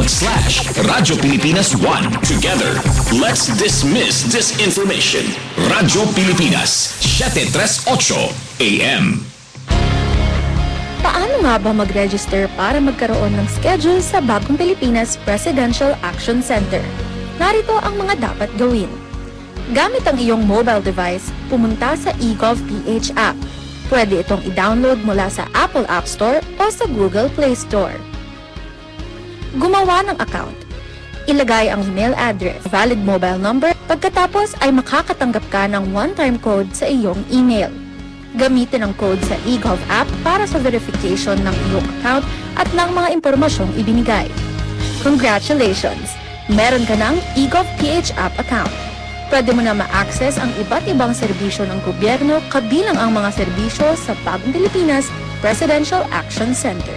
facebook.com/Radyo Pilipinas 1. Together, let's dismiss disinformation. Radyo Pilipinas, 738 AM. Paano nga ba mag-register para magkaroon ng schedule sa Bagong Pilipinas Presidential Action Center? Narito ang mga dapat gawin. Gamit ang iyong mobile device, pumunta sa eGovPH app. Pwede itong i-download mula sa Apple App Store o sa Google Play Store. Gumawa ng account. Ilagay ang email address, valid mobile number, pagkatapos ay makakatanggap ka ng one-time code sa iyong email. Gamitin ang code sa eGov app para sa verification ng iyong account at ng mga impormasyong ibinigay. Congratulations! Meron ka ng eGovPH app account. Pwede mo na ma-access ang iba't ibang serbisyo ng gobyerno kabilang ang mga serbisyo sa Bagong Pilipinas Presidential Action Center.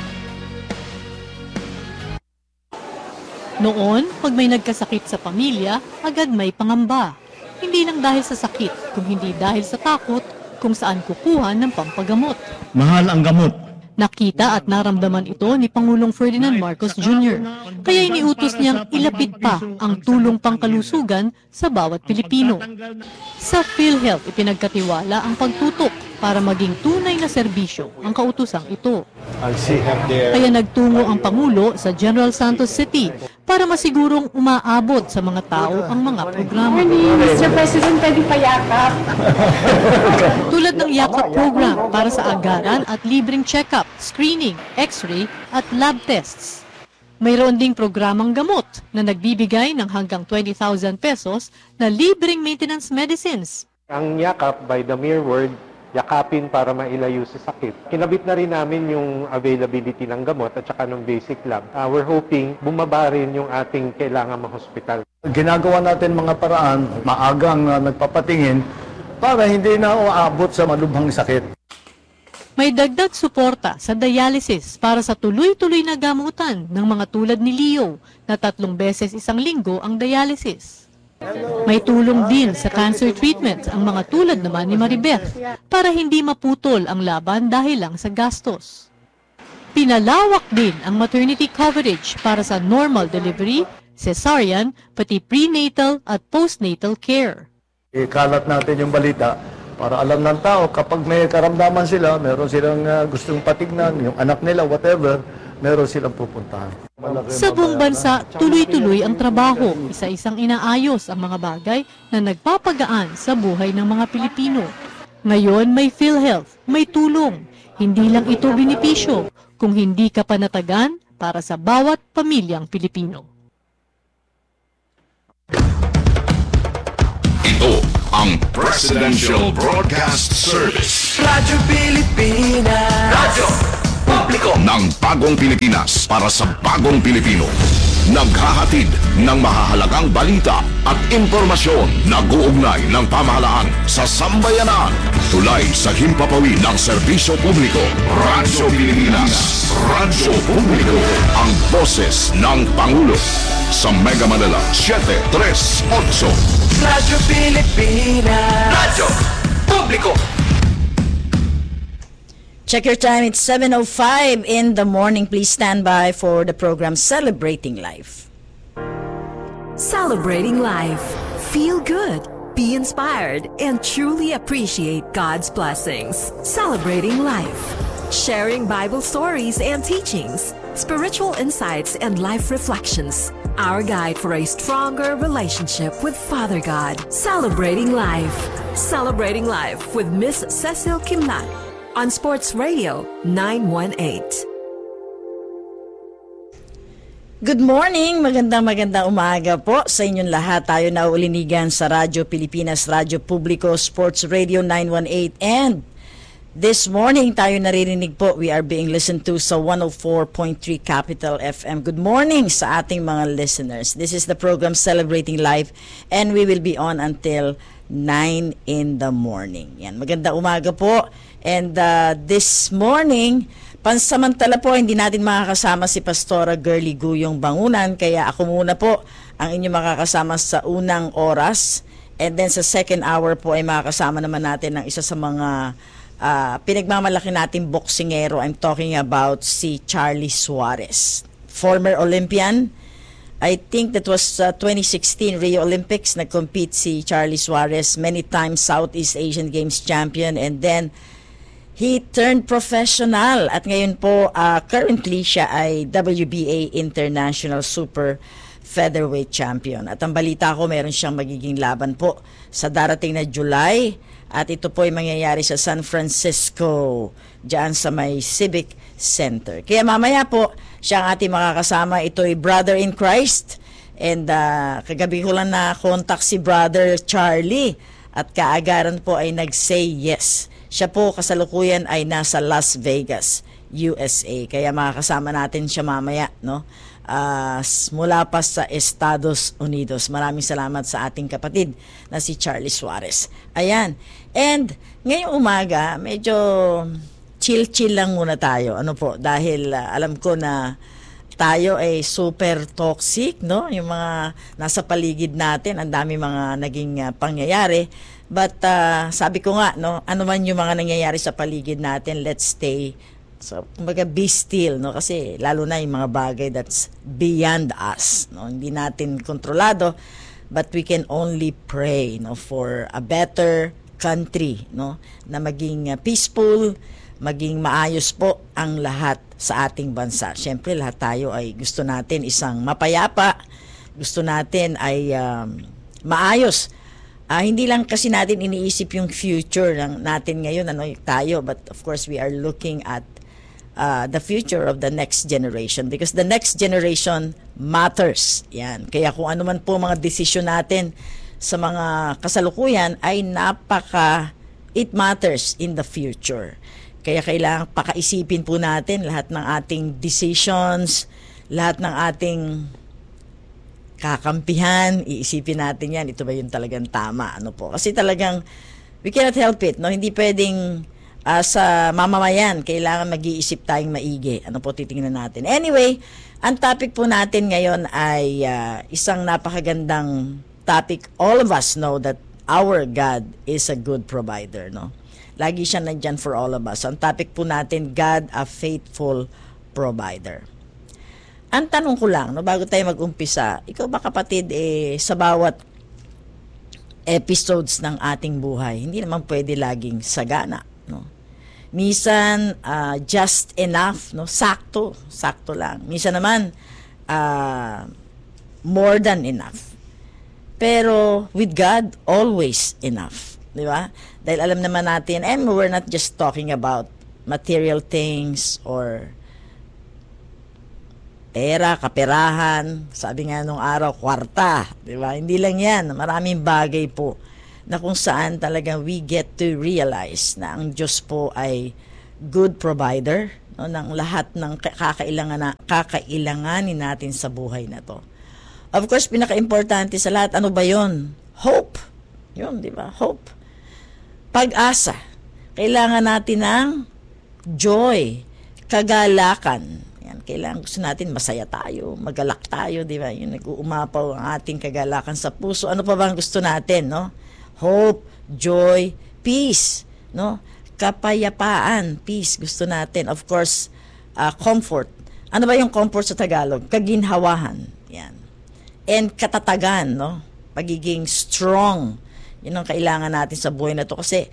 Noon, pag may nagkasakit sa pamilya, agad may pangamba. Hindi lang dahil sa sakit, kung hindi dahil sa takot kung saan kukuha ng pampagamot. Mahal ang gamot. Nakita at naramdaman ito ni Pangulong Ferdinand Marcos Jr. Kaya iniutos niyang ilapit pa ang tulong pangkalusugan sa bawat Pilipino. Sa PhilHealth, ipinagkatiwala ang pagtutok para maging tunay na serbisyo ang kautosang ito. Kaya nagtungo ang Pangulo sa General Santos City para masigurong umaabot sa mga tao ang mga programa. Mr. President, pwede payakap. Tulad ng Yakap program para sa agaran at libreng check-up, screening, x-ray at lab tests. Mayroon ding programang gamot na nagbibigay ng hanggang 20,000 pesos na libreng maintenance medicines. Ang Yakap, by the mere word, yakapin para mailayo sa sakit. Kinabit na rin namin yung availability ng gamot at saka ng basic lab. We're hoping bumaba rin yung ating kailangan ma-hospital. Ginagawa natin mga paraan, maagang nagpapatingin para hindi na uabot sa malubhang sakit. May dagdag suporta sa dialysis para sa tuloy-tuloy na gamutan ng mga tulad ni Leo na 3 beses isang linggo ang dialysis. May tulong din sa cancer treatment ang mga tulad naman ni Maribeth para hindi maputol ang laban dahil lang sa gastos. Pinalawak din ang maternity coverage para sa normal delivery, cesarean, pati prenatal at postnatal care. Ikalat natin yung balita para alam ng tao kapag may karamdaman sila, meron silang gustong patignan, yung anak nila, whatever, meron silang pupuntahan. Sa buong bansa, tuloy-tuloy ang trabaho, isa-isang inaayos ang mga bagay na nagpapagaan sa buhay ng mga Pilipino. Ngayon may PhilHealth, may tulong. Hindi lang ito benepisyo, kung hindi ka panatagan para sa bawat pamilyang Pilipino. Ito ang Presidential Broadcast Service. Radyo Pilipinas. Radyo Publiko ng Bagong Pilipinas para sa Bagong Pilipino. Naghahatid ng mahahalagang balita at impormasyon na guugnay ng pamahalaan sa sambayanan. Tulay sa himpapawid ng serbisyo publiko. Radyo Pilipinas. Radyo Publiko. Ang boses ng Pangulo. Sa Mega Manila, 738. Radyo Pilipinas. Radyo Publiko. Check your time, it's 7:05 in the morning. Please stand by for the program Celebrating Life. Celebrating life. Feel good, be inspired, and truly appreciate God's blessings. Celebrating life. Sharing Bible stories and teachings, spiritual insights, and life reflections. Our guide for a stronger relationship with Father God. Celebrating life. Celebrating life with Miss Cecil Kimlat on Sports Radio 918. Good morning, magandang umaga po sa inyong lahat. Tayo na ulinigan sa Radyo Pilipinas, Radyo Publiko, Sports Radio 918, and this morning tayo naririnig po, we are being listened to sa 104.3 Capital FM. Good morning sa ating mga listeners. This is the program Celebrating Life, and we will be on until 9 in the morning. Yan, magandang umaga po. And this morning, pansamantala po, hindi natin makakasama si Pastora Girly Guyong Bangunan, kaya ako muna po ang inyong makakasama sa unang oras. And then sa second hour po ay makakasama naman natin ang isa sa mga pinagmamalaki nating boksingero. I'm talking about si Charlie Suarez. former Olympian. I think that was 2016 Rio Olympics. Nag-compete si Charlie Suarez, many times Southeast Asian Games champion, and then he turned professional at ngayon po currently siya ay WBA International Super Featherweight Champion. At ang balita ko, meron siyang magiging laban po sa darating na July at ito po ay mangyayari sa San Francisco, diyan sa may Civic Center. Kaya mamaya po siya ang ating makakasama. Ito ay brother in Christ, and kagabi ko lang na-contact si brother Charlie at kaagaran po ay nag-say yes. Siya po kasalukuyan ay nasa Las Vegas, USA. Kaya makakasama natin siya mamaya, no? Mula pa sa Estados Unidos. Maraming salamat sa ating kapatid na si Charlie Suarez. Ayan. And ngayong umaga, medyo chill-chill lang muna tayo. Ano po? Dahil alam ko na tayo ay super toxic, no? Yung mga nasa paligid natin, ang dami mga naging pangyayari. But sabi ko nga, no, ano man yung mga nangyayari sa paligid natin, let's stay, so kumbaga be still, no, kasi lalo na yung mga bagay that's beyond us, no, hindi natin kontrolado, but we can only pray, no, for a better country, no, na maging peaceful, maging maayos po ang lahat sa ating bansa. Siyempre lahat tayo ay gusto natin isang mapayapa, gusto natin ay maayos. Hindi lang kasi natin iniisip yung future natin ngayon, ano tayo, but of course we are looking at the future of the next generation, because the next generation matters. Yan. Kaya kung ano man po mga desisyon natin sa mga kasalukuyan ay it matters in the future. Kaya kailangan pakaisipin po natin lahat ng ating decisions, lahat ng ating kakampihan, iisipin natin yan, ito ba yung talagang tama, ano po. Kasi talagang, we cannot help it, no? Hindi pwedeng sa mamamayan, kailangan mag-iisip tayong maigi. Ano po, titingnan natin. Anyway, ang topic po natin ngayon ay isang napakagandang topic. All of us know that our God is a good provider, no? Lagi siya nandyan for all of us. Ang topic po natin, God, a faithful provider. Ang tanong ko lang, no, bago tayo mag-umpisa, ikaw ba kapatid, sa bawat episodes ng ating buhay, hindi naman pwede laging sagana, no? Minsan, just enough, no? Sakto lang. Minsan naman, more than enough. Pero with God, always enough. Di ba? Dahil alam naman natin, and we're not just talking about material things or pera, kaperahan, sabi nga nung araw, kwarta, di ba? Hindi lang yan, maraming bagay po na kung saan talagang we get to realize na ang Diyos po ay good provider, no, ng lahat ng kakailanganin natin sa buhay na to. Of course, pinaka-importante sa lahat, ano ba yon? Hope. Yun, di ba? Hope. Pag-asa. Kailangan natin ng joy, kagalakan. Kailangan gusto natin masaya tayo, magalak tayo, di ba? Yung nag-uumapaw ang ating kagalakan sa puso. Ano pa ba ang gusto natin, no? Hope, joy, peace, no? Kapayapaan, peace, gusto natin. Of course, comfort. Ano ba yung comfort sa Tagalog? Kaginhawahan. Yan. And katatagan, no? Pagiging strong. Yun ang kailangan natin sa buhay na to. Kasi,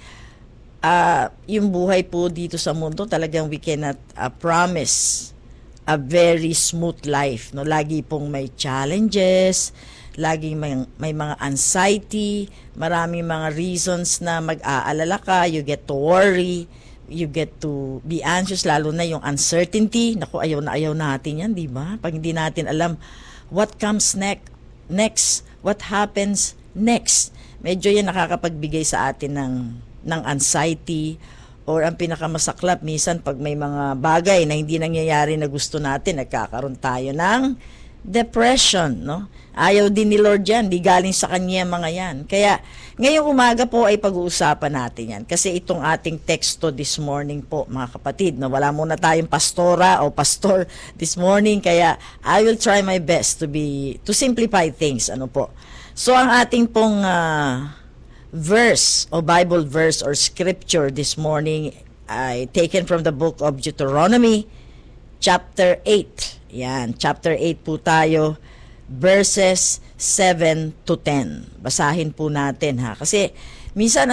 yung buhay po dito sa mundo, talagang we cannot promise a very smooth life, no? Lagi pong may challenges, laging may mga anxiety, maraming mga reasons na mag-aalala ka, you get to worry, you get to be anxious, lalo na yung uncertainty. Naku, ayaw natin yan, di ba? Pag hindi natin alam what comes next, what happens next, medyo yan nakakapagbigay sa atin ng anxiety. Or ang pinakamasaklap, minsan pag may mga bagay na hindi nangyayari na gusto natin, nagkakaroon tayo ng depression, no? Ayaw din ni Lord yan, di galing sa Kanya mga yan. Kaya ngayong umaga po ay pag-uusapan natin yan. Kasi itong ating teksto this morning po, mga kapatid, no? Wala muna tayong pastora o pastor this morning, kaya I will try my best to simplify things, ano po. So ang ating pong verse o Bible verse or scripture this morning ay taken from the book of Deuteronomy chapter 8. Yan, chapter 8 po tayo, verses 7 to 10. Basahin po natin ha. Kasi minsan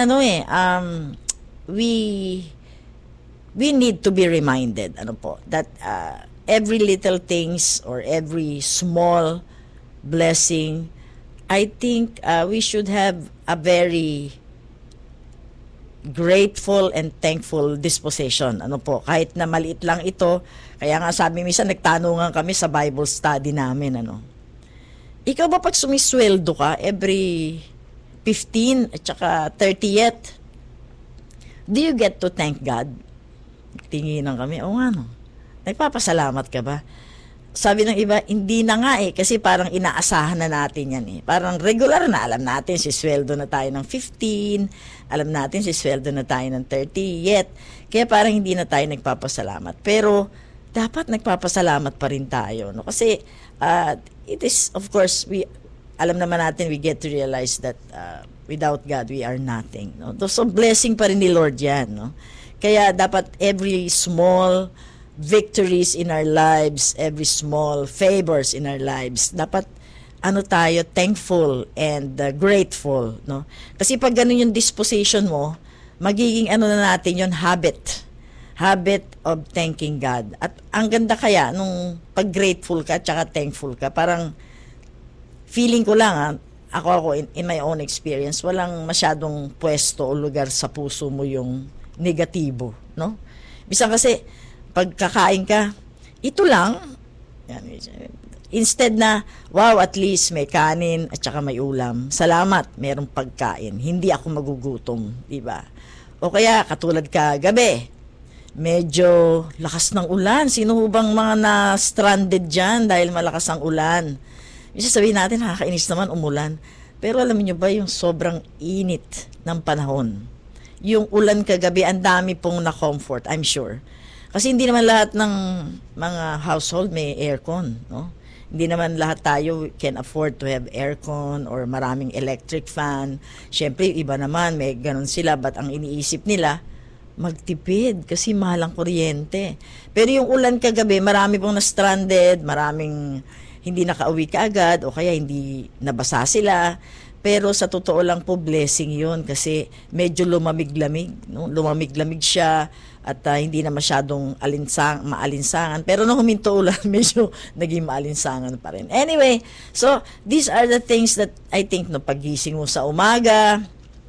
we need to be reminded that every little things or every small blessing, I think we should have a very grateful and thankful disposition. Kahit na maliit lang ito, kaya nga sabi minsan nagtanungan kami sa Bible study namin, ikaw ba pag sumisweldo ka every 15 at saka 30th, do you get to thank God? Tinginan kami, nagpapasalamat ka ba? Sabi ng iba, hindi na nga kasi parang inaasahan na natin yan Parang regular na, alam natin si sweldo na tayo ng 15, alam natin si sweldo na tayo ng 30, kaya parang hindi na tayo nagpapasalamat. Pero dapat nagpapasalamat pa rin tayo, Kasi it is, of course, alam naman natin, we get to realize that without God, we are nothing, So blessing pa rin ni Lord yan, Kaya dapat every small victories in our lives, every small favors in our lives, dapat tayo thankful and grateful, Kasi pag ganun yung disposition mo, magiging na natin yung habit of thanking God. At ang ganda kaya nung pag grateful ka tsaka thankful ka, parang feeling ko lang ako in my own experience, walang masyadong pwesto o lugar sa puso mo yung negatibo, Bisan kasi pagkakain ka, ito lang, instead na, wow, at least may kanin at saka may ulam. Salamat, merong pagkain. Hindi ako magugutom, di ba? O kaya, katulad ka gabi, medyo lakas ng ulan. Sino bang mga na-stranded dyan dahil malakas ang ulan? Bisa sabihin natin, nakakainis naman umulan. Pero alam niyo ba yung sobrang init ng panahon? Yung ulan kagabi, ang dami pong na-comfort, I'm sure. Kasi hindi naman lahat ng mga household may aircon, Hindi naman lahat tayo can afford to have aircon or maraming electric fan. Siyempre, iba naman, may ganun sila, but ang iniisip nila, magtipid kasi mahal ang kuryente. Pero yung ulan kagabi, marami pong na-stranded, maraming hindi nakauwi kaagad o kaya hindi nabasa sila. Pero sa totoo lang po, blessing yun kasi medyo lumamig-lamig. Lumamig-lamig siya at hindi na masyadong maalinsangan. Pero nung huminto ulan, medyo naging maalinsangan pa rin. Anyway, so these are the things that I think pagising mo sa umaga,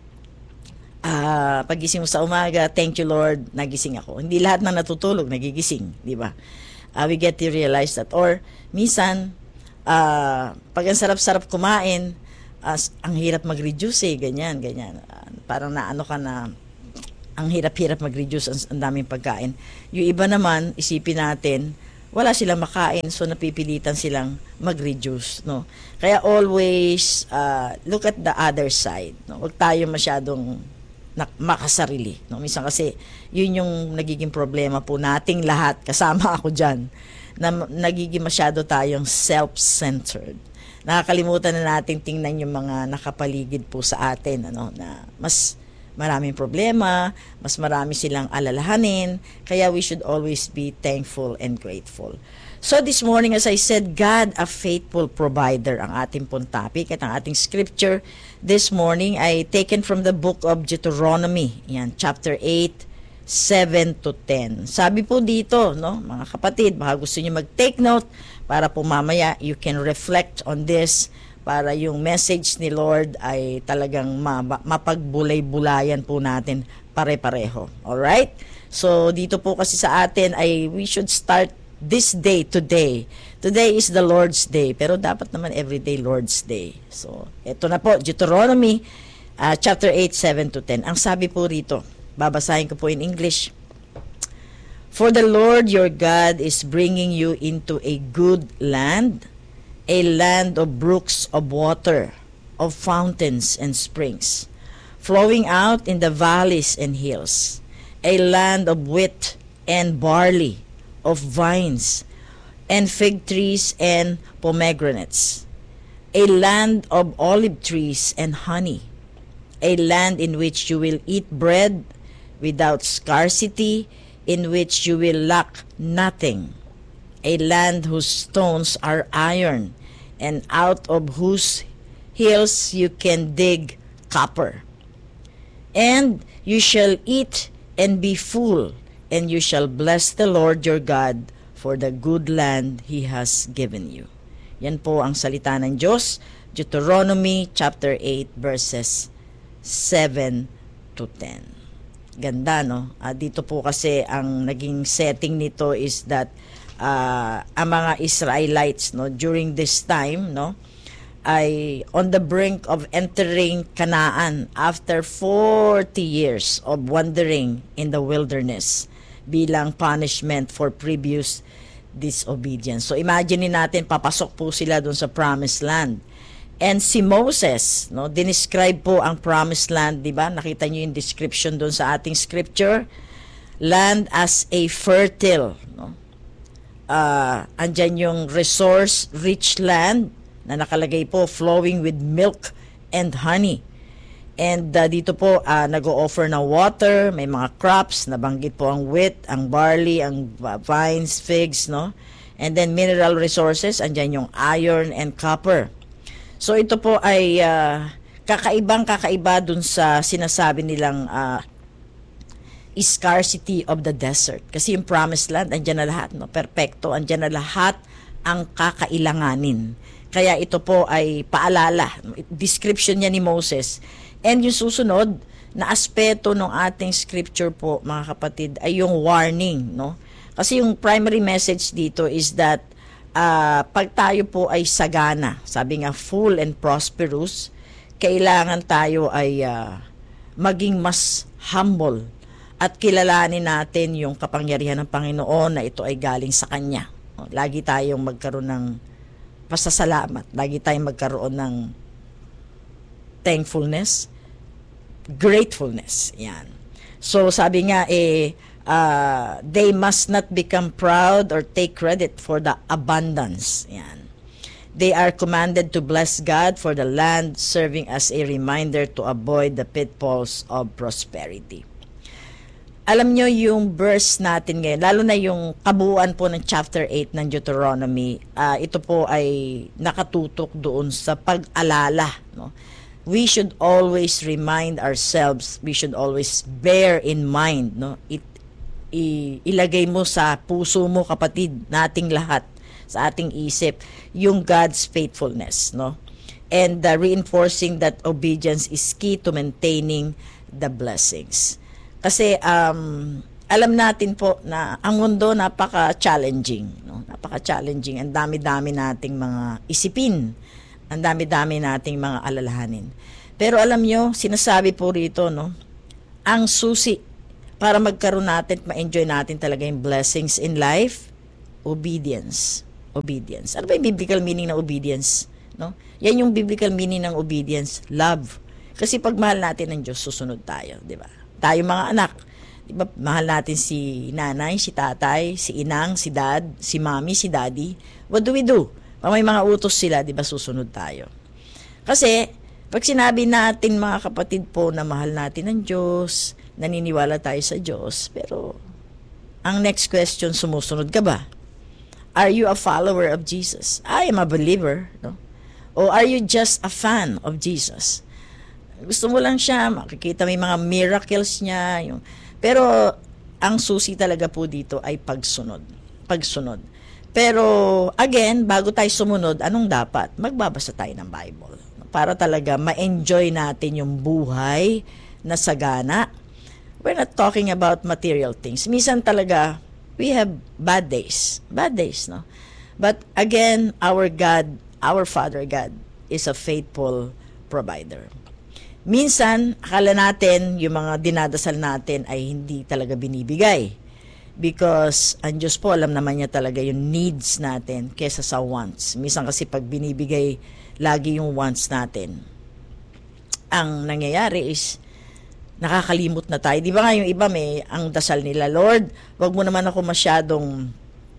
thank you Lord, nagising ako. Hindi lahat na natutulog, nagigising, di ba? We get to realize that. Or minsan, pag ang sarap-sarap kumain, ang hirap mag-reduce ganyan. Parang ka na, ang hirap-hirap mag-reduce ang daming pagkain. Yung iba naman, isipin natin, wala silang makain, so napipilitan silang mag-reduce, Kaya always, look at the other side, Huwag tayo masyadong makasarili, Minsan kasi, yun yung nagiging problema po nating lahat, kasama ako dyan, na nagiging masyado tayong self-centered. Nakakalimutan na natin tingnan yung mga nakapaligid po sa atin, na mas maraming problema, mas marami silang alalahanin, kaya we should always be thankful and grateful. So this morning, as I said, God, a faithful provider, ang ating pong topic at ang ating scripture this morning ay taken from the book of Deuteronomy, chapter 8, 7 to 10. Sabi po dito, mga kapatid, baka gusto niyo mag-take note para po mamaya you can reflect on this, para yung message ni Lord ay talagang mapagbulay-bulayan po natin pare-pareho. Alright? So, dito po kasi sa atin ay we should start this day today. Today is the Lord's Day, pero dapat naman everyday Lord's Day. So, eto na po, Deuteronomy chapter 8, 7 to 10. Ang sabi po rito, babasahin ko po in English. For the Lord your God is bringing you into a good land, a land of brooks of water, of fountains and springs, flowing out in the valleys and hills, a land of wheat and barley, of vines and fig trees and pomegranates, a land of olive trees and honey, a land in which you will eat bread without scarcity, in which you will lack nothing, a land whose stones are iron, and out of whose hills you can dig copper. And you shall eat and be full, and you shall bless the Lord your God for the good land He has given you. Yan po ang salita ng Diyos, Deuteronomy chapter 8 verses 7 to 10. Ganda, no? Dito po kasi ang naging setting nito is that ang mga Israelites, no, during this time, no, ay on the brink of entering Canaan after 40 years of wandering in the wilderness bilang punishment for previous disobedience. So imagine natin, papasok po sila doon sa promised land. And si Moses, no, dinescribe po ang promised land, di ba? Nakita niyo yung description doon sa ating scripture. Land as a fertile, no? Andyan yung resource-rich land na nakalagay po, flowing with milk and honey. And dito po, nag-o-offer ng water, may mga crops, nabanggit po ang wheat, ang barley, ang vines, figs, no? And then mineral resources, andyan yung iron and copper. So ito po ay kakaiba dun sa sinasabi nilang scarcity of the desert. Kasi yung promised land, andyan na lahat, no? Perfecto, andyan na lahat ang kakailanganin. Kaya ito po ay paalala, description niya ni Moses. And yung susunod na aspeto ng ating scripture po, mga kapatid, ay yung warning, no? Kasi yung primary message dito is that pag tayo po ay sagana, sabi nga full and prosperous, kailangan tayo ay maging mas humble at kilalanin natin yung kapangyarihan ng Panginoon na ito ay galing sa Kanya. Lagi tayong magkaroon ng pasasalamat, lagi tayong magkaroon ng thankfulness, gratefulness. Yan. So sabi nga they must not become proud or take credit for the abundance. Yan. They are commanded to bless God for the land, serving as a reminder to avoid the pitfalls of prosperity. Alam nyo yung verse natin ngayon, lalo na yung kabuuan po ng chapter 8 ng Deuteronomy, ito po ay nakatutok doon sa pag-alala. No? We should always remind ourselves, we should always bear in mind, no? Ilagay mo sa puso mo, kapatid, nating lahat, sa ating isip, yung God's faithfulness, no? And reinforcing that obedience is key to maintaining the blessings. Kasi alam natin po na ang mundo napaka-challenging, no? Napaka-challenging. Ang dami-dami nating mga isipin, ang dami-dami nating mga alalahanin. Pero alam nyo, sinasabi po rito, no? Ang susi para magkaroon natin, ma-enjoy natin talaga yung blessings in life, obedience. Obedience. Ano ba yung biblical meaning ng obedience? No? Yan yung biblical meaning ng obedience, love. Kasi pag mahal natin ng Diyos, susunod tayo, di ba? Tayo mga anak, di ba? Mahal natin si nanay, si tatay, si inang, si dad, si mommy, si daddy. What do we do? Pag may mga utos sila, di ba, susunod tayo. Kasi, pag sinabi natin mga kapatid po na mahal natin ng Diyos, naniniwala tayo sa Diyos, pero ang next question, sumusunod ka ba? Are you a follower of Jesus? I am a believer, no? O are you just a fan of Jesus? Gusto mo lang siya, makikita may mga miracles niya, pero ang susi talaga po dito ay pagsunod. Pagsunod. Pero again, bago tayo sumunod, anong dapat? Magbabasa tayo ng Bible para talaga ma-enjoy natin yung buhay na sagana. We're not talking about material things. Minsan talaga, we have bad days. Bad days, no? But again, our God, our Father God, is a faithful provider. Minsan, akala natin, yung mga dinadasal natin ay hindi talaga binibigay. Because, ang Diyos po, alam naman niya talaga yung needs natin kesa sa wants. Minsan kasi pag binibigay lagi yung wants natin, ang nangyayari is, nakakalimot na tayo. Di ba nga yung iba may ang dasal nila, Lord, wag mo naman ako masyadong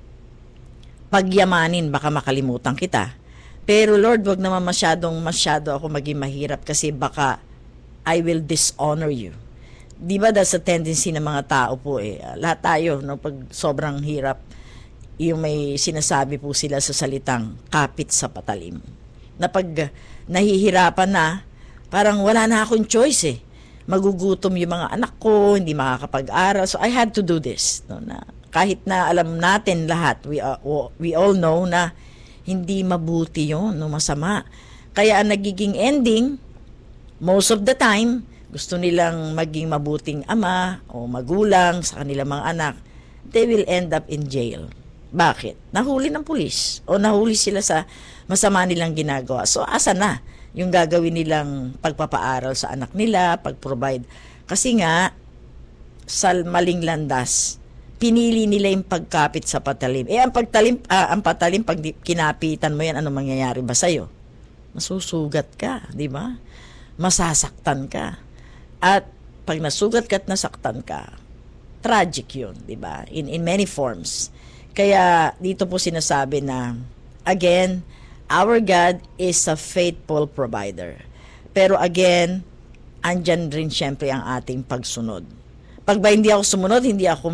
pagyamanin, baka makalimutan kita. Pero Lord, wag naman masyado ako maging mahirap kasi baka I will dishonor you. Di ba that's a tendency ng mga tao po eh. Lahat tayo, no, pag sobrang hirap, yung may sinasabi po sila sa salitang kapit sa patalim. Na pag nahihirapan na, parang wala na akong choice eh. Magugutom yung mga anak ko, hindi makakapag-aral. So I had to do this. No, na kahit na alam natin lahat, we all know na hindi mabuti yun, no, masama. Kaya ang nagiging ending, most of the time, gusto nilang maging mabuting ama o magulang sa kanilang mga anak, they will end up in jail. Bakit? Nahuli ng pulis o nahuli sila sa masama nilang ginagawa. So asa na yung gagawin nilang pagpapaaral sa anak nila, pag-provide. Kasi nga, sa maling landas, pinili nila yung pagkapit sa patalim. Ang patalim, pag kinapitan mo yan, ano mangyayari ba sa'yo? Masusugat ka, di ba? Masasaktan ka. At pag nasugat ka at nasaktan ka, tragic yun, di ba? In many forms. Kaya dito po sinasabi na, again, our God is a faithful provider. Pero again, andyan rin syempre ang ating pagsunod. Pag ba hindi ako sumunod, hindi ako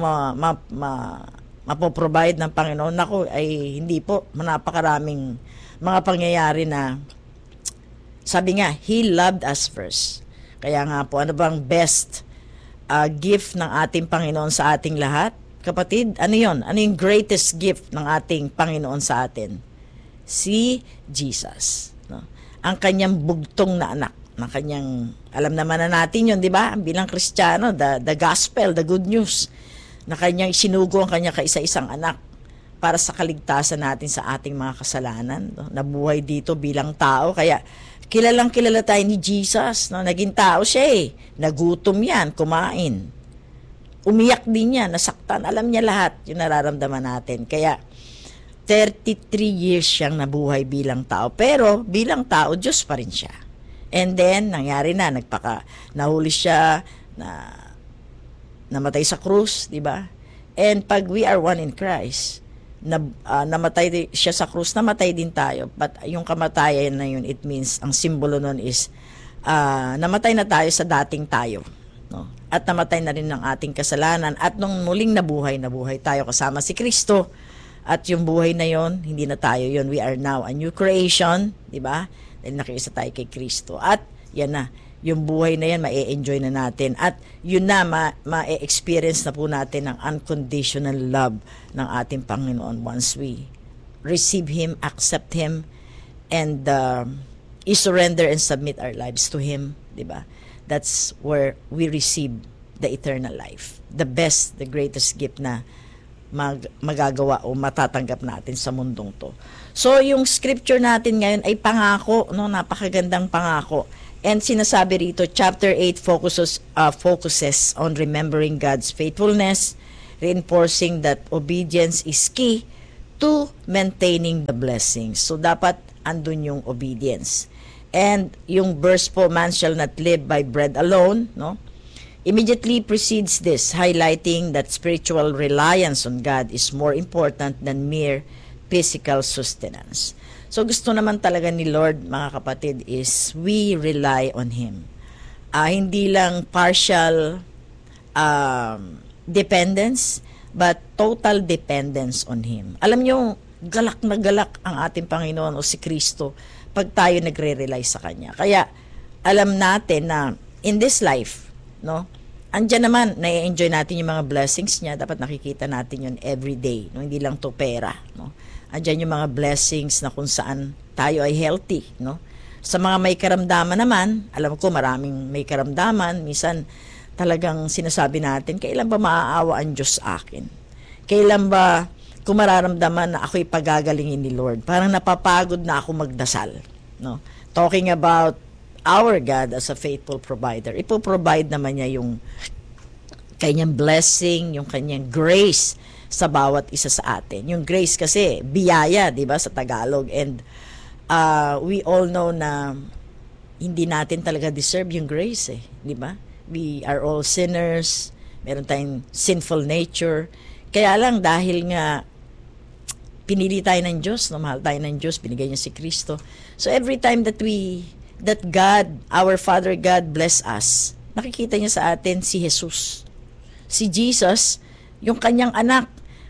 mapoprovide ng Panginoon, ako ay hindi po. Napakaraming mga pangyayari na, sabi nga, He loved us first. Kaya nga po, ano bang best gift ng ating Panginoon sa ating lahat? Kapatid, ano yon? Ano yung greatest gift ng ating Panginoon sa atin? Si Jesus. No? Ang kanyang bugtong na anak. Ng kanyang, alam naman na natin yun, di ba? Bilang Kristiyano, the gospel, the good news, na kanyang sinugo ang kanya kaisa-isang anak para sa kaligtasan natin sa ating mga kasalanan. No? Nabuhay dito bilang tao. Kaya, kilalang kilala tayo ni Jesus. No? Naging tao siya eh. Nagutom yan, kumain. Umiyak din yan, nasaktan. Alam niya lahat yung nararamdaman natin. Kaya, 33 years siyang nabuhay bilang tao. Pero, bilang tao, Diyos pa rin siya. And then, nangyari na, nahuli siya, namatay sa krus, di ba? And pag we are one in Christ, namatay siya sa krus, namatay din tayo. But yung kamatayan na yun, it means, ang simbolo nun is, namatay na tayo sa dating tayo. No? At namatay na rin ng ating kasalanan. At nung muling nabuhay tayo kasama si Kristo. At yung buhay na yon, hindi na tayo yon. We are now a new creation, di ba? Dahil nakiisa tayo kay Kristo. At yan na, yung buhay na yan, ma-enjoy na natin. At yun na, ma-experience na po natin ang unconditional love ng ating Panginoon once we receive Him, accept Him, and i-surrender and submit our lives to Him, di ba? That's where we receive the eternal life. The best, the greatest gift na magagawa o matatanggap natin sa mundong to. So, yung scripture natin ngayon ay pangako, no? Napakagandang pangako. And sinasabi rito, chapter 8 focuses on remembering God's faithfulness, reinforcing that obedience is key to maintaining the blessings. So, dapat andun yung obedience. And yung verse po, man shall not live by bread alone, no? Immediately precedes this, highlighting that spiritual reliance on God is more important than mere physical sustenance. So gusto naman talaga ni Lord, mga kapatid, is we rely on Him. Hindi lang partial dependence, but total dependence on Him. Alam nyo, galak na galak ang ating Panginoon o si Kristo pag tayo nagre-rely sa Kanya. Kaya alam natin na in this life, no, andyan naman, na-enjoy natin yung mga blessings niya. Dapat nakikita natin yun every day. No? Hindi lang to pera. No? Andyan yung mga blessings na kung saan tayo ay healthy. No? Sa mga may karamdaman naman, alam ko maraming may karamdaman. Minsan talagang sinasabi natin, kailan ba maaawa ang Diyos sa akin? Kailan ba kung mararamdaman na ako'y pagagalingin ni Lord? Parang napapagod na ako magdasal. No? Talking about our God as a faithful provider. Ipo-provide naman niya yung kanyang blessing, yung kanyang grace sa bawat isa sa atin. Yung grace kasi, biyaya, di ba, sa Tagalog. And we all know na hindi natin talaga deserve yung grace, eh. Di ba? We are all sinners. Meron tayong sinful nature. Kaya lang, dahil nga pinili tayo ng Diyos, no? Mahal tayo ng Diyos, binigay niya si Kristo. So every time that God, our Father God, bless us, nakikita niya sa atin si Jesus. Si Jesus, yung kanyang anak,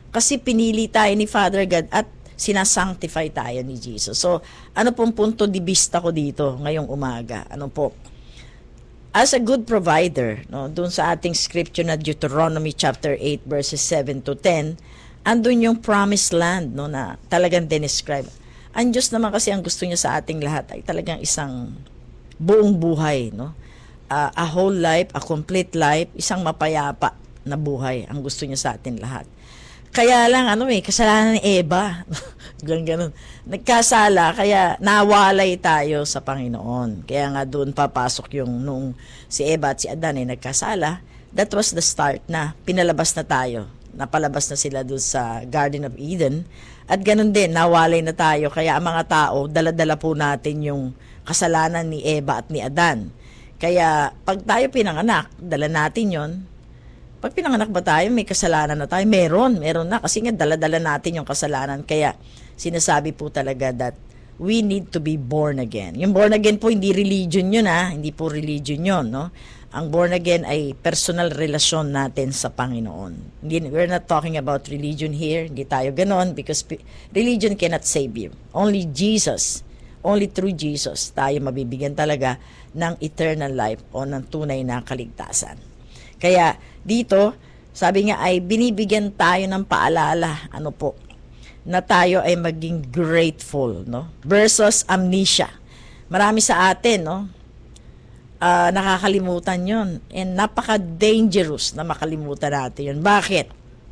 Kasi pinili tayo ni Father God at sinasanctify tayo ni Jesus. So, ano pong punto di vista ko dito ngayong umaga? Ano po? As a good provider, no, doon sa ating scripture na Deuteronomy chapter 8 verses 7 to 10, andun yung promised land, no, na talagang describe. Ang Diyos naman kasi ang gusto niya sa ating lahat ay talagang isang buong buhay, no? A whole life, a complete life, isang mapayapa na buhay ang gusto niya sa atin lahat. Kaya lang, kasalanan ni Eva. Ganun. Nagkasala, kaya nawalay tayo sa Panginoon. Kaya nga doon papasok yung nung si Eva at si Adan ay nagkasala, that was the start na pinalabas na tayo. Napalabas na sila doon sa Garden of Eden. At ganun din, nawalay na tayo. Kaya ang mga tao, dala-dala po natin yung kasalanan ni Eva at ni Adan. Kaya pag tayo pinanganak, dala natin yon. Pag pinanganak ba tayo, may kasalanan na tayo? Meron na. Kasi nga, dala-dala natin yung kasalanan. Kaya, sinasabi po talaga that we need to be born again. Yung born again po, hindi religion yun, ha? Hindi po religion yun, no? Ang born again ay personal relasyon natin sa Panginoon. We're not talking about religion here. Hindi tayo ganon because religion cannot save you. Only Jesus, only through Jesus, tayo mabibigyan talaga ng eternal life o ng tunay na kaligtasan. Kaya dito, sabi nga ay binibigyan tayo ng paalala, na tayo ay maging grateful, no? Versus amnesia. Marami sa atin, no? Nakakalimutan yon, and napaka-dangerous na makalimutan natin yun. Bakit?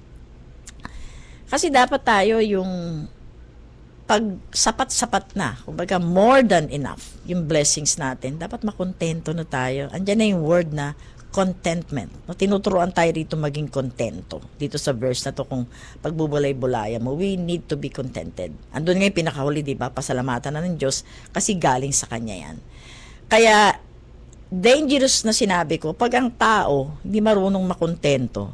Kasi dapat tayo yung pag sapat-sapat na, kumbaga more than enough yung blessings natin, dapat makontento na tayo. Andiyan na yung word na contentment. No, tinuturuan tayo rito maging kontento. Dito sa verse na to, kung pagbubulay-bulaya mo, we need to be contented. Andun nga yung pinakahuli, di ba? Pasalamatan na ng Diyos kasi galing sa Kanya yan. Kaya, dangerous na sinabi ko, pag ang tao hindi marunong makontento,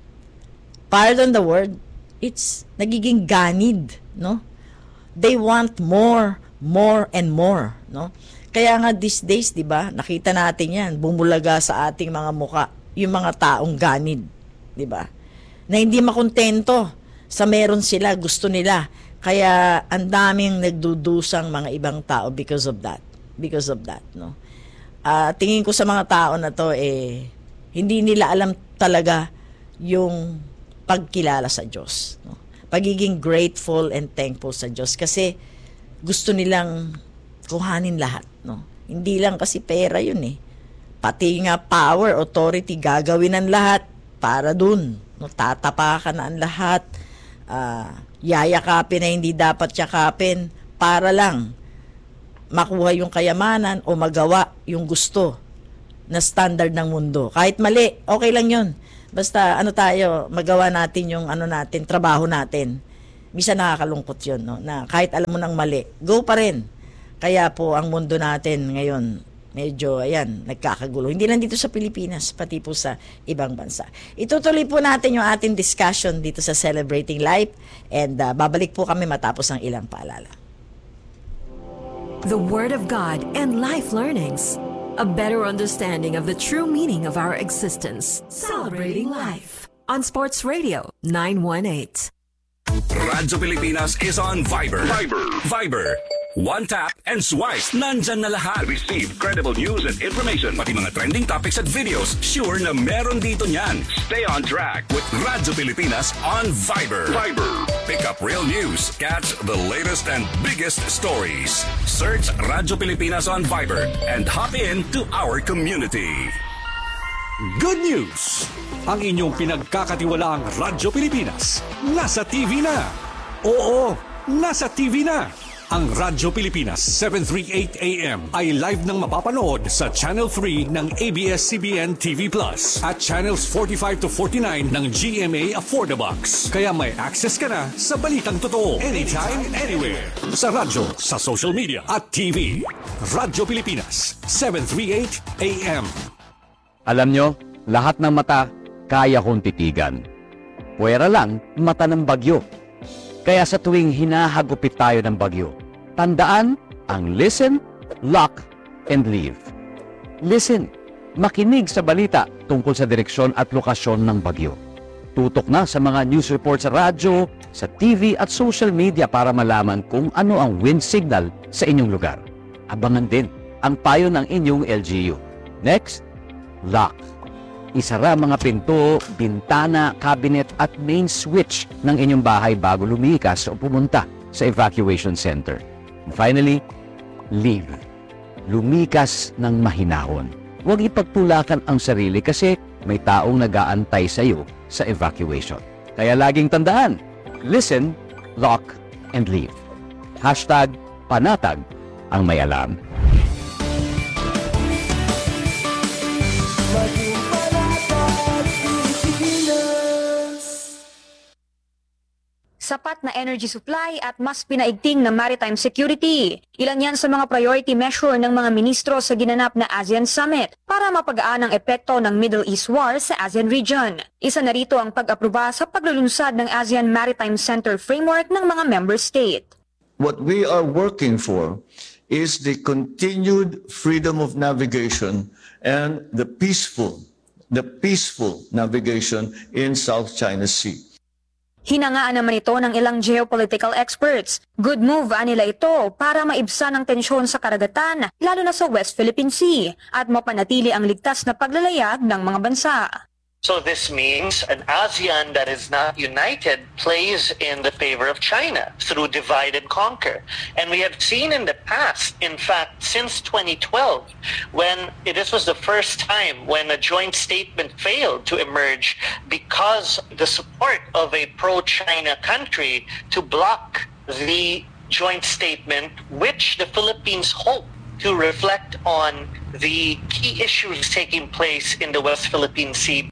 pardon the word, it's nagiging ganid, no? They want more and more, no? Kaya nga these days, di ba, nakita natin yan, bumulaga sa ating mga muka, yung mga taong ganid, di ba? Na hindi makontento sa meron sila, gusto nila. Kaya ang daming nagdudusang mga ibang tao because of that, no? Tingin ko sa mga tao na to, hindi nila alam talaga yung pagkilala sa Diyos, no? Pagiging grateful and thankful sa Diyos kasi gusto nilang kuhanin lahat, no? Hindi lang kasi pera yun, pati nga power, authority, gagawin ang lahat para dun, no? Tatapakan na ang lahat, yayakapin na hindi dapat yakapin para lang makuha yung kayamanan o magawa yung gusto na standard ng mundo. Kahit mali, okay lang yun. Basta tayo, magawa natin yung natin, trabaho natin. Misa nakakalungkot yun, no? Na kahit alam mo ng mali, go pa rin. Kaya po ang mundo natin ngayon, medyo, nagkakagulo. Hindi lang dito sa Pilipinas, pati po sa ibang bansa. Itutuloy po natin yung ating discussion dito sa Celebrating Life and babalik po kami matapos ang ilang paalala. The Word of God and Life Learnings. A better understanding of the true meaning of our existence. Celebrating Life. On Sports Radio 918. Radyo Pilipinas is on Viber. Viber. One tap and swipe. Nandyan na lahat. Receive credible news and information. Pati mga trending topics at videos. Sure na meron dito niyan. Stay on track with Radyo Pilipinas on Viber. Pick up real news. Catch the latest and biggest stories. Search Radyo Pilipinas on Viber and hop in to our community. Good news! Ang inyong pinagkakatiwalaang Radyo Pilipinas nasa TV na. Oo, nasa TV na. Ang Radyo Pilipinas 738 AM ay live nang mapapanood sa Channel 3 ng ABS-CBN TV Plus at Channels 45 to 49 ng GMA Affordabox. Kaya may access ka na sa balitang totoo anytime, anywhere. Sa radyo, sa social media at TV. Radyo Pilipinas 738 AM. Alam nyo, lahat ng mata kaya kong titigan. Puwera lang mata ng bagyo. Kaya sa tuwing hinahagupit tayo ng bagyo, tandaan ang listen, lock, and leave. Listen, makinig sa balita tungkol sa direksyon at lokasyon ng bagyo. Tutok na sa mga news report sa radyo, sa TV at social media para malaman kung ano ang wind signal sa inyong lugar. Abangan din ang payo ng inyong LGU. Next, lock. Isara mga pinto, bintana, cabinet at main switch ng inyong bahay bago lumikas o pumunta sa evacuation center. And finally, leave. Lumikas ng mahinahon. Huwag ipagtulakan ang sarili kasi may taong nag-aantay sa iyo sa evacuation. Kaya laging tandaan, listen, lock, and leave. #panatag ang may alam. Sapat na energy supply at mas pinaigting na maritime security. Ilan yan sa mga priority measure ng mga ministro sa ginanap na ASEAN Summit para mapagaan ang epekto ng Middle East War sa ASEAN region. Isa na rito ang pag-aproba sa paglulunsad ng ASEAN Maritime Center Framework ng mga member state. What we are working for is the continued freedom of navigation and the peaceful navigation in South China Sea. Hinangaan naman ito ng ilang geopolitical experts. Good move nila ito para maibsan ang tensyon sa karagatan, lalo na sa West Philippine Sea, at mapanatili ang ligtas na paglalayag ng mga bansa. So this means an ASEAN that is not united plays in the favor of China through divide and conquer. And we have seen in the past, in fact, since 2012, when this was the first time when a joint statement failed to emerge because the support of a pro-China country to block the joint statement, which the Philippines hope to reflect on the key issues taking place in the West Philippine Sea.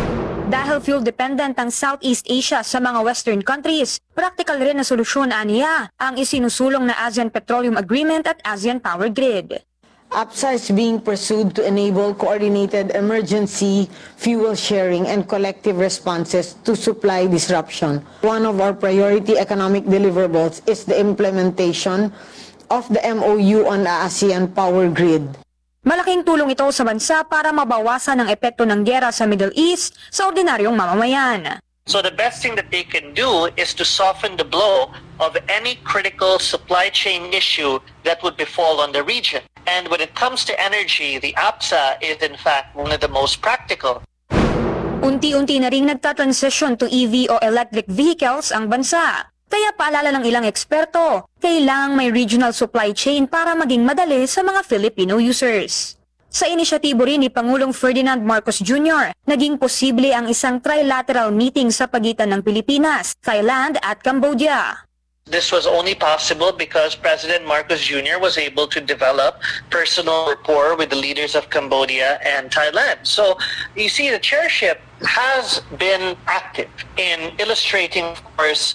Dahil fuel-dependent ang Southeast Asia sa mga Western countries, practical rin na solusyon aniya ang isinusulong na ASEAN Petroleum Agreement at ASEAN Power Grid. APSA is being pursued to enable coordinated emergency fuel sharing and collective responses to supply disruption. One of our priority economic deliverables is the implementation of the MOU on the ASEAN Power Grid. Malaking tulong ito sa bansa para mabawasan ang epekto ng giyera sa Middle East sa ordinaryong mamamayan. So the best thing that they can do is to soften the blow of any critical supply chain issue that would befall on the region. And when it comes to energy, the APSA is in fact one of the most practical. Unti-unti na ring nagtatransition to EV o electric vehicles ang bansa. Kaya paalala ng ilang eksperto, kailangang may regional supply chain para maging madali sa mga Filipino users. Sa inisyatibo rin ni Pangulong Ferdinand Marcos Jr., naging posible ang isang trilateral meeting sa pagitan ng Pilipinas, Thailand at Cambodia. This was only possible because President Marcos Jr. was able to develop personal rapport with the leaders of Cambodia and Thailand. So you see, the chairship has been active in illustrating, of course,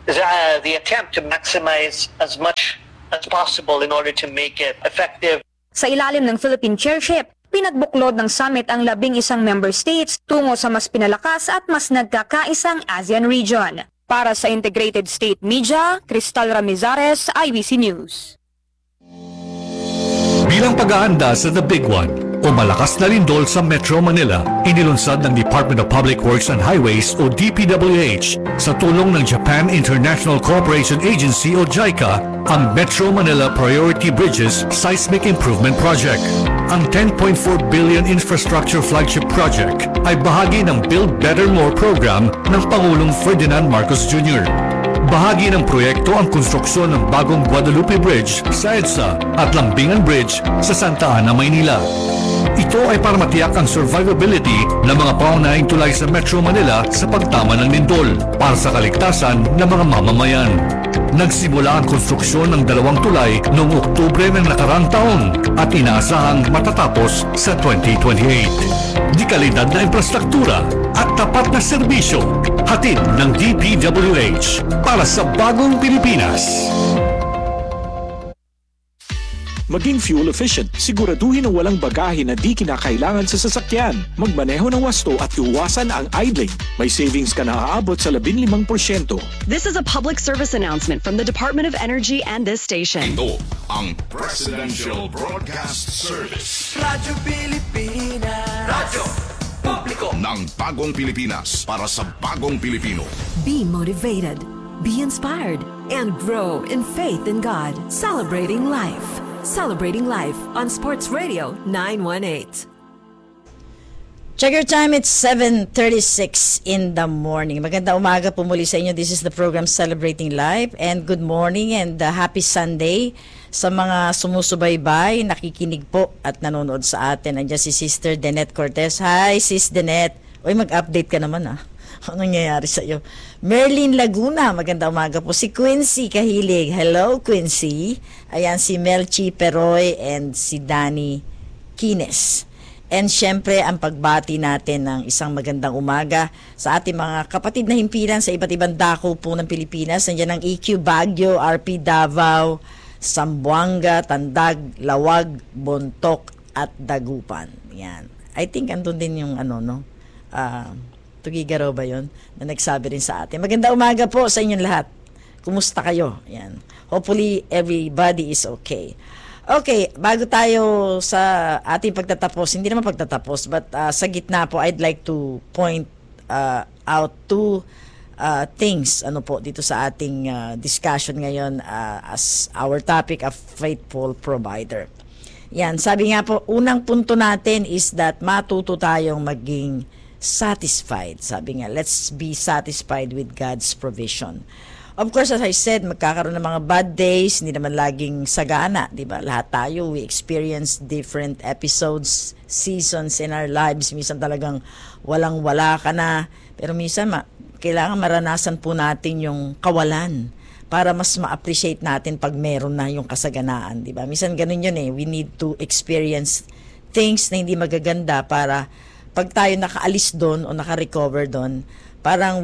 the attempt to maximize as much as possible in order to make it effective. Sa ilalim ng Philippine chairship, pinagbuklod ng summit ang 11 member states tungo sa mas pinalakas at mas nagkakaisang ASEAN region. Para sa Integrated State Media, Cristal Ramizares, IBC News. Bilang pag-aanda sa The Big One o malakas na lindol sa Metro Manila, inilunsad ng Department of Public Works and Highways o DPWH sa tulong ng Japan International Cooperation Agency o JICA ang Metro Manila Priority Bridges Seismic Improvement Project. Ang 10.4 billion infrastructure flagship project ay bahagi ng Build Better More program ng Pangulong Ferdinand Marcos Jr. Bahagi ng proyekto ang konstruksyon ng bagong Guadalupe Bridge sa EDSA at Lambingan Bridge sa Santa Ana, Maynila. Ito ay para matiyak ang survivability ng mga pangunahing tulay sa Metro Manila sa pagtama ng lindol para sa kaligtasan ng mga mamamayan. Nagsimula ang konstruksyon ng 2 tulay noong Oktubre ng nakaraang taon at inaasahang matatapos sa 2028. Di kalidad na infrastruktura at tapat na serbisyo, hatid ng DPWH para sa bagong Pilipinas. Maging fuel efficient, siguraduhin na walang bagahe na di kinakailangan sa sasakyan. Magmaneho ng wasto at iwasan ang idling. May savings ka na aabot sa 15%. This is a public service announcement from the Department of Energy and this station. Ito ang Presidential Broadcast Service. Radyo Pilipinas. Radyo Publiko. Publiko ng Bagong Pilipinas para sa Bagong Pilipino. Be motivated, be inspired, and grow in faith in God. Celebrating life. Celebrating life on Sports Radio 918. Check your time, it's 7:36 in the morning. Maganda umaga po muli sa inyo. This is the program Celebrating Life, and good morning and happy Sunday sa mga sumusubaybay, nakikinig po at nanonood sa atin. Andiyan si Sister Denette Cortez. Hi, Sis Denette. Uy, mag-update ka naman Anong nangyayari sa iyo? Merlin Laguna, maganda umaga po. Si Quincy Kahilig. Hello, Quincy. Ayan, si Melchi Peroy and si Danny Kines. And syempre, ang pagbati natin ng isang magandang umaga sa ating mga kapatid na himpilan sa iba't ibang dako po ng Pilipinas. Nandiyan ang EQ Baguio, RP Davao, Zamboanga, Tandag, Lawag, Bontok, at Dagupan. Yan. I think andun din yung Tugigaraw ba yun? Na nagsabi rin sa atin. Maganda umaga po sa inyong lahat. Kumusta kayo? Yan. Hopefully, everybody is okay. Okay, bago tayo sa ating pagtatapos, hindi naman pagtatapos, but sa gitna po, I'd like to point out two things dito sa ating discussion ngayon as our topic of faithful provider. Yan, sabi nga po, unang punto natin is that matuto tayong maging satisfied. Sabi nga, let's be satisfied with God's provision. Of course, as I said, magkakaroon ng mga bad days, hindi naman laging sagana, di ba? Lahat tayo, we experience different episodes, seasons in our lives. Minsan talagang walang-wala ka na. Pero minsan, kailangan maranasan po natin yung kawalan para mas ma-appreciate natin pag meron na yung kasaganaan, di ba? Minsan ganun yun We need to experience things na hindi magaganda para pag tayo nakaalis doon o naka-recover doon, parang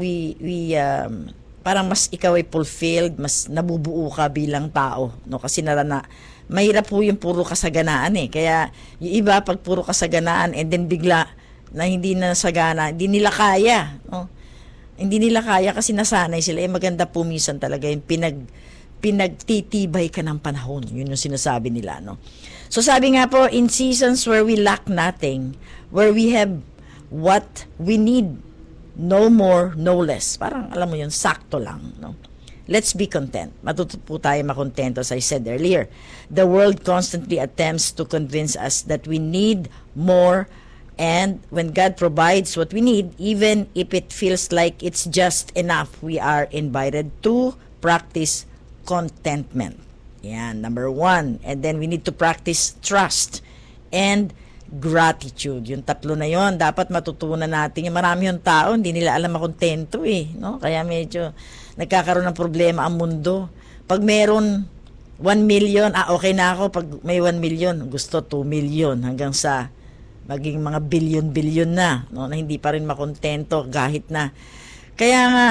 parang mas ikaw ay fulfilled, mas nabubuo ka bilang tao, kasi mahirap po yung puro kasaganaan Kaya yung iba pag puro kasaganaan and then bigla na hindi na sagana, hindi nila kaya, Hindi nila kaya kasi nasanay sila. Maganda po minsan talaga yung pinagtitibay ka ng panahon. Yun yung sinasabi nila, So sabi nga po, in seasons where we lack nothing, where we have what we need, no more, no less. Parang, alam mo yun, sakto lang, Let's be content. Matuto po tayo makontento, as I said earlier. The world constantly attempts to convince us that we need more, and when God provides what we need, even if it feels like it's just enough, we are invited to practice contentment. Yan, number one. And then we need to practice trust and gratitude. Yung tatlo na yon dapat matutunan natin. Yung marami yung tao, hindi nila alam makontento Kaya medyo nagkakaroon ng problema ang mundo. Pag meron 1 million, okay na ako. Pag may 1 million, gusto 2 million hanggang sa maging mga billion na, na hindi pa rin makontento kahit na. Kaya nga,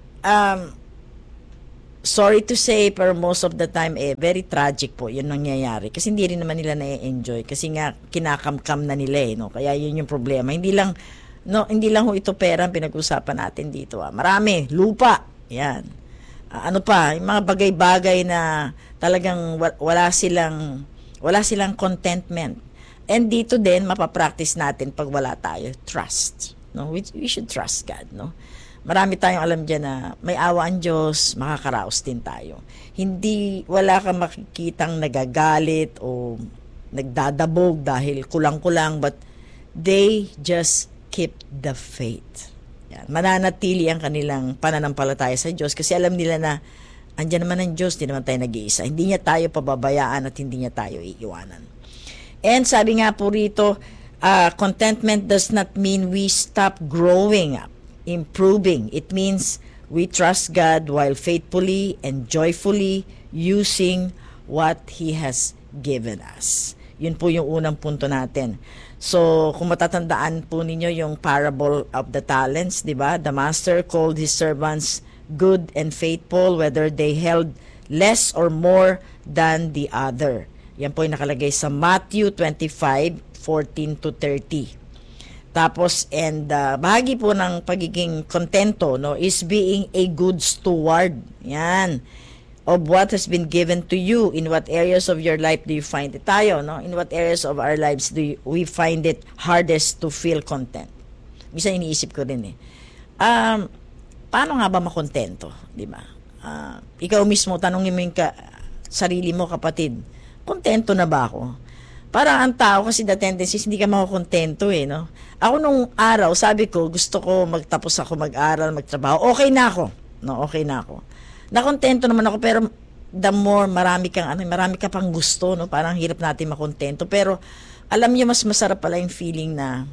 sorry to say, pero most of the time, very tragic po yun nangyayari. Kasi hindi rin naman nila na-enjoy. Kasi nga, kinakamkam na nila Kaya yun yung problema. Hindi lang ito pera ang pinag-usapan natin dito. Marami, lupa. Yan. Yung mga bagay-bagay na talagang wala silang contentment. And dito din, mapapractice natin pag wala tayo, trust. We should trust God, Marami tayong alam dyan na may awa ang Diyos, makakaraos din tayo. Wala kang makikitang nagagalit o nagdadabog dahil kulang-kulang, but they just keep the faith. Yan. Mananatili ang kanilang pananampalataya sa Diyos kasi alam nila na andyan naman ang Diyos, di naman tayo nag-iisa. Hindi niya tayo pababayaan at hindi niya tayo iiwanan. And sabi nga po rito, contentment does not mean we stop growing up, improving. It means we trust God while faithfully and joyfully using what He has given us. Yun po yung unang punto natin. So, kung matatandaan po ninyo yung parable of the talents, di ba? The master called his servants good and faithful, whether they held less or more than the other. Yan po yung nakalagay sa Matthew 25:14-30. Tapos, bahagi po ng pagiging kontento, is being a good steward. Yan. Of what has been given to you. In what areas of your life do you find it? Tayo, In what areas of our lives do we find it hardest to feel content? minsan iniisip ko rin paano nga ba makontento, di ba? Ikaw mismo, tanongin mo yung sarili mo, kapatid, kontento na ba ako? Parang ang tao kasi the tendency hindi ka makokontento no? Ako nung araw, sabi ko, gusto ko magtapos ako mag-aral, magtrabaho. Okay na ako. No, okay na ako. Nakontento naman ako, pero the more marami ka pang gusto, no? Parang hirap natin makontento. Pero alam niyo, mas masarap pala yung feeling na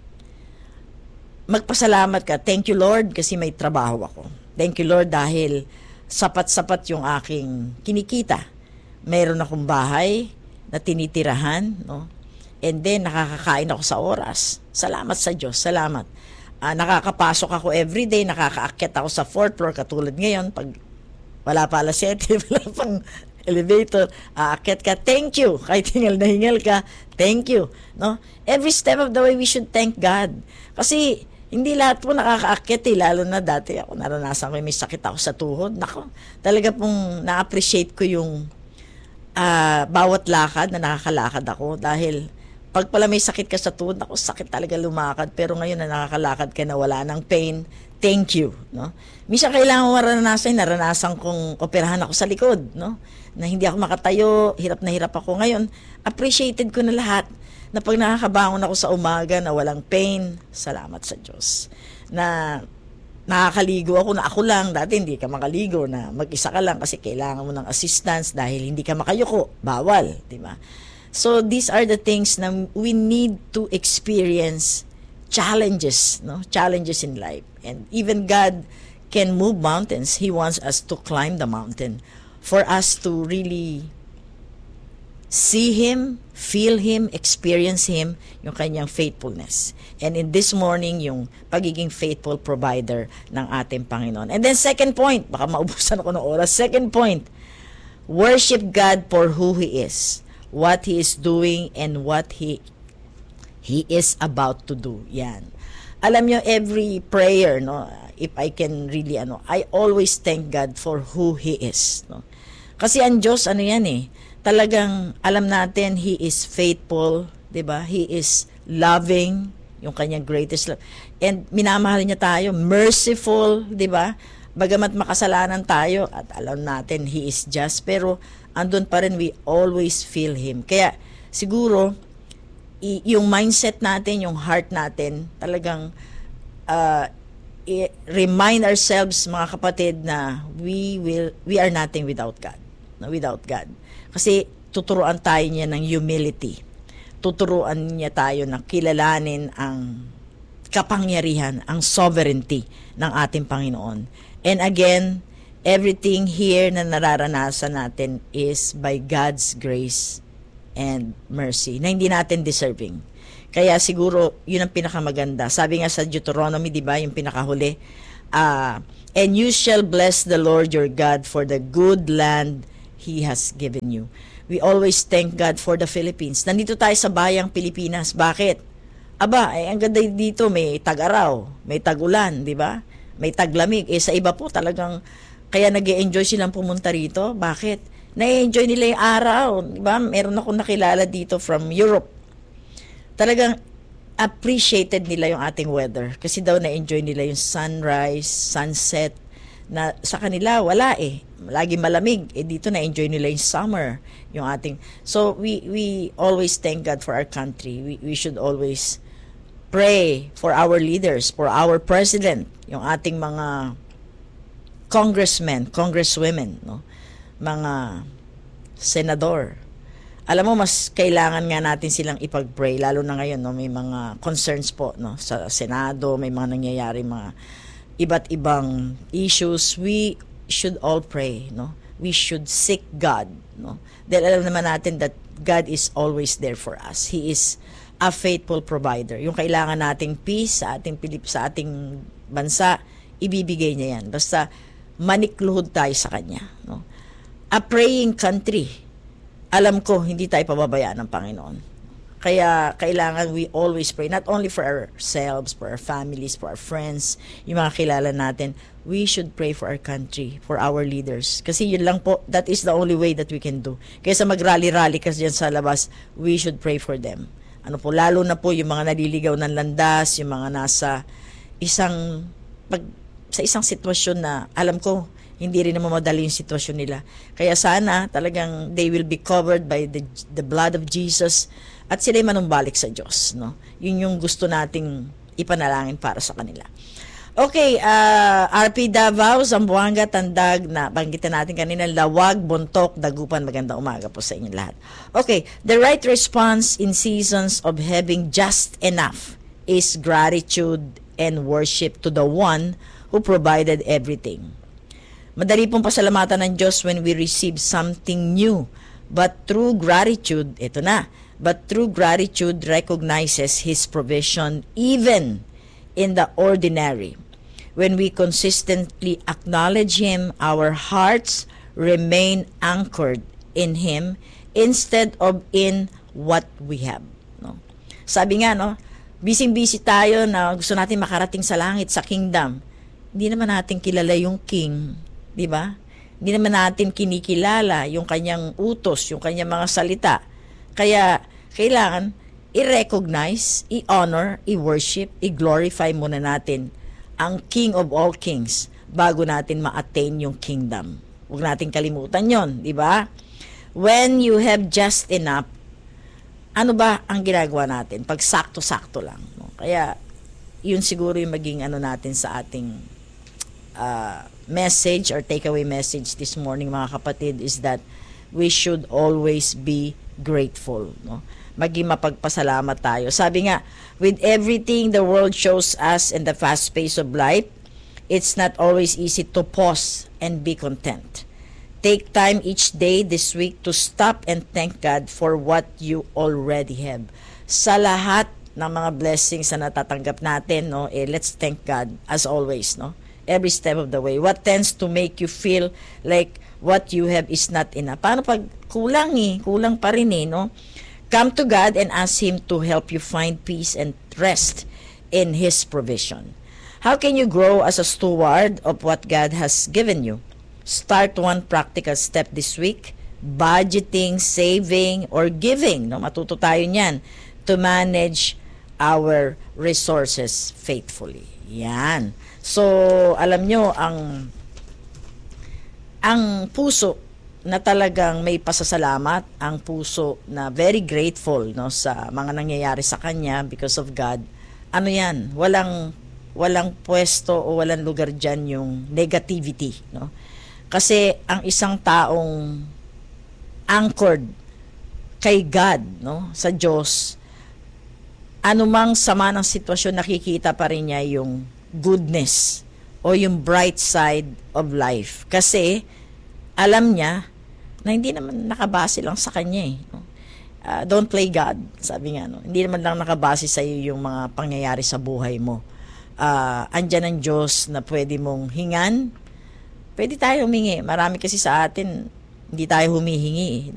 magpasalamat ka. Thank you, Lord, kasi may trabaho ako. Thank you, Lord, dahil sapat-sapat yung aking kinikita. Meron akong bahay na tinitirahan, no? And then, nakakakain ako sa oras. Salamat sa Diyos, salamat. Nakakapasok ako everyday, nakakaakyat ako sa 4th floor, katulad ngayon, pag wala pa alas 7, wala pang elevator, aakyat ka, thank you. Kahit hingal na hingal ka, thank you. No? Every step of the way, we should thank God. Kasi, hindi lahat po nakakaakyat lalo na dati ako, naranasan ko, may sakit ako sa tuhod. Nako, talaga pong na-appreciate ko yung bawat lakad na nakakalakad ako, dahil pag pala may sakit ka sa tuhod, ako sakit talaga lumakad, pero ngayon na nakakalakad ka na wala ng pain, thank you, no? Minsan kailangan mo naranasan kong operahan ako sa likod, no? Na hindi ako makatayo, hirap na hirap ako. Ngayon, appreciated ko na lahat, na pag nakakabangon ako sa umaga na walang pain, salamat sa Diyos. Na nakakaligo ako, na ako lang, dati hindi ka makaligo, na mag-isa ka lang kasi kailangan mo ng assistance dahil hindi ka makayuko, bawal, di ba? So these are the things na we need to experience challenges, no? Challenges in life. And even God can move mountains. He wants us to climb the mountain for us to really see Him, feel Him, experience Him, yung kanyang faithfulness. And in this morning, yung pagiging faithful provider ng ating Panginoon. And then second point, baka maubusan ako ng oras. Second point, worship God for who He is, what He is doing, and what He is about to do. Yan. Alam nyo, every prayer, no, if I can really, I always thank God for who He is. No? Kasi ang Diyos, talagang alam natin, He is faithful, diba? He is loving, yung kanyang greatest love. And minamahal niya tayo, merciful, diba? Bagamat makasalanan tayo, at alam natin, He is just, pero andun pa rin, we always feel Him. Kaya, siguro, yung mindset natin, yung heart natin, talagang remind ourselves, mga kapatid, na we are nothing without God. No, without God. Kasi tuturuan tayo niya ng humility. Tuturuan niya tayo na kilalanin ang kapangyarihan, ang sovereignty ng ating Panginoon. And again, everything here na nararanasan natin is by God's grace and mercy, na hindi natin deserving. Kaya siguro, yun ang pinakamaganda. Sabi nga sa Deuteronomy, di ba, yung pinakahuli, and you shall bless the Lord your God for the good land He has given you. We always thank God for the Philippines. Nandito tayo sa bayang Pilipinas. Bakit? Ang ganda dito, may tag-araw, may tag-ulan, di ba? May taglamig. Sa iba po talagang, kaya nag-e-enjoy silang pumunta rito. Bakit? Na-enjoy nila yung araw, di ba? Meron akong nakilala dito from Europe. Talagang appreciated nila yung ating weather. Kasi daw na-enjoy nila yung sunrise, sunset, na sa kanila wala lagi malamig, dito na enjoy nila yung summer, yung ating. So we always thank God for our country. We should always pray for our leaders, for our president, yung ating mga congressmen, congresswomen, no, mga senador. Alam mo, mas kailangan nga natin silang ipag-pray, lalo na ngayon, no, may mga concerns po, no, sa Senado, may mga nangyayari, mga iba't ibang issues. We should all pray, no? We should seek God, no? Dahil alam naman natin that God is always there for us. He is a faithful provider. Yung kailangan nating peace sa ating bansa, ibibigay niya yan. Basta manikluhod tayo sa Kanya, no? A praying country. Alam ko, hindi tayo pababayaan ng Panginoon. Kaya kailangan we always pray, not only for ourselves, for our families, for our friends, yung mga kilala natin. We should pray for our country, for our leaders. Kasi yun lang po, that is the only way that we can do. Kaysa mag-rally-rally kasi dyan sa labas, we should pray for them. Lalo na po yung mga naliligaw ng landas, yung mga nasa sa isang sitwasyon na alam ko hindi rin naman madali yung sitwasyon nila. Kaya sana talagang they will be covered by the blood of Jesus at sila'y manumbalik sa Diyos, no? Yun yung gusto nating ipanalangin para sa kanila. Okay, RP Davao, Zamboanga, Tandag, na banggitan natin kanina, Lawag, Bontok, Dagupan, magandang umaga po sa inyong lahat. Okay, the right response in seasons of having just enough is gratitude and worship to the one who provided everything. Madali pong pasalamatan ng Diyos when we receive something new, but through gratitude, but through gratitude recognizes His provision even in the ordinary. When we consistently acknowledge Him, our hearts remain anchored in Him instead of in what we have. No? Sabi nga, no, busy tayo na gusto natin makarating sa langit, sa kingdom. Hindi naman natin kilala yung king, di ba? Hindi naman natin kinikilala yung kanyang utos, yung kanyang mga salita. Kaya kailangan i-recognize, i-honor, i-worship, i-glorify muna natin ang King of all kings bago natin ma-attain yung kingdom. Huwag natin kalimutan yon, di ba? When you have just enough, ano ba ang ginagawa natin? Pag sakto-sakto lang. No? Kaya yun siguro yung maging natin sa ating message or takeaway message this morning, mga kapatid, is that we should always be grateful. No? Maging mapagpasalamat tayo. Sabi nga, with everything the world shows us in the fast pace of life, it's not always easy to pause and be content. Take time each day this week to stop and thank God for what you already have. Sa lahat ng mga blessings na natatanggap natin, no, let's thank God as always, no? Every step of the way. What tends to make you feel like what you have is not enough? Paano pag kulang pa rin no? Come to God and ask Him to help you find peace and rest in His provision. How can you grow as a steward of what God has given you? Start one practical step this week, budgeting, saving, or giving. No? Matuto tayo niyan to manage our resources faithfully. Yan. So, alam nyo, ang puso na talagang may pasasalamat, ang puso na very grateful, no, sa mga nangyayari sa kanya because of God, yan, walang pwesto o walang lugar dyan yung negativity, no? Kasi ang isang taong anchored kay God, no, sa Diyos, anumang sama ng sitwasyon, nakikita pa rin niya yung goodness o yung bright side of life. Kasi alam niya na hindi naman nakabase lang sa kanya no? Don't play God, sabi nga, no? Hindi naman lang nakabase sa iyo yung mga pangyayari sa buhay mo. Andyan ang Diyos na pwede mong hingan. Pwede tayo humingi. Marami kasi sa atin hindi tayo humihingi